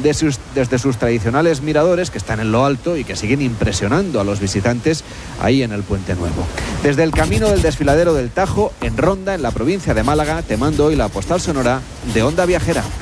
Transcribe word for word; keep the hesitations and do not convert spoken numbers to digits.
de sus, desde sus tradicionales miradores que están en lo alto y que siguen impresionando a los visitantes ahí en el Puente Nuevo. Desde el camino del desfiladero del Tajo, en Ronda, en la provincia de Málaga, te mando hoy la postal sonora de Onda Viajera.